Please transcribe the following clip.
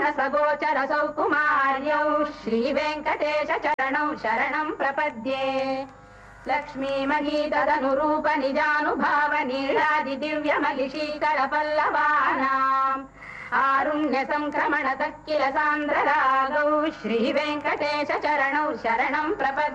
सगोचरसौ कुमार्यौ श्रीवेङ्कटेश चरणौ शरणं प्रपद्ये लक्ष्मी महीतदनुरूप निजानुभाव नीलादि दिव्यमलिशीकर पल्लवानाम् आरुण्य संक्रमणतः किल सान्द्ररागौ श्रीवेङ्कटेश चरणौ शरणं प्रपद्ये।